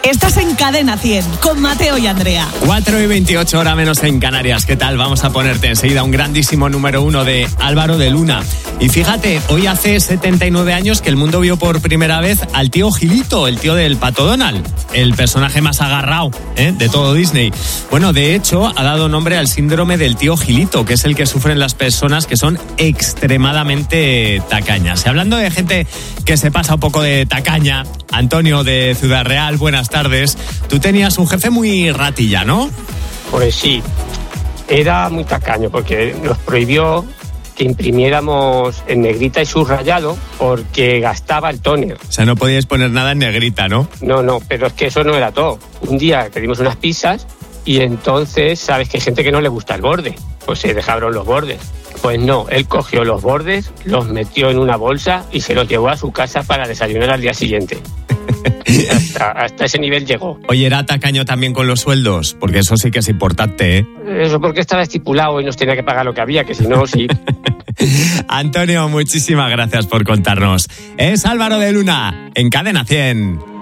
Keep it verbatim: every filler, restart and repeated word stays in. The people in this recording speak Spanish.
Estás en Cadena cien con Mateo y Andrea. cuatro y veintiocho, hora menos en Canarias. ¿Qué tal? Vamos a ponerte enseguida un grandísimo número uno de Álvaro de Luna. Y fíjate, hoy hace setenta y nueve años que el mundo vio por primera vez al tío Gilito, el tío del Pato Donald, el personaje más agarrado ¿eh? de todo Disney. Bueno, de hecho, ha dado nombre al síndrome del tío Gilito, que es el que sufren las personas que son extremadamente tacañas. Y hablando de gente que se pasa un poco de tacaña, Antonio de Ciudad Real, buenas tardes. Tú tenías un jefe muy ratilla, ¿no? Pues sí, era muy tacaño porque nos prohibió que imprimiéramos en negrita y subrayado porque gastaba el tóner. O sea, no podíais poner nada en negrita, ¿no? No, no, pero es que eso no era todo. Un día pedimos unas pizzas y entonces, sabes que hay gente que no le gusta el borde, pues se dejaron los bordes. Pues no, él cogió los bordes, los metió en una bolsa y se los llevó a su casa para desayunar al día siguiente. Hasta, hasta ese nivel llegó. Oye, ¿era tacaño también con los sueldos? Porque eso sí que es importante, ¿eh? Eso porque estaba estipulado y nos tenía que pagar lo que había, que si no, sí. Antonio, muchísimas gracias por contarnos. Es Álvaro de Luna, en Cadena cien.